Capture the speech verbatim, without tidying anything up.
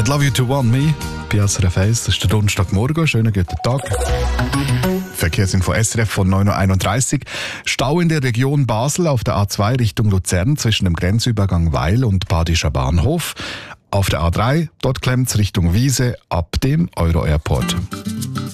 I'd Love You to Want Me bei S R F eins. Das ist der Donnerstagmorgen. Schönen guten Tag. Verkehrsinfo S R F von neun Uhr einunddreißig. Stau in der Region Basel auf der A zwei Richtung Luzern zwischen dem Grenzübergang Weil und Badischer Bahnhof. Auf der A drei, dort klemmt's Richtung Wiese ab dem Euro Airport.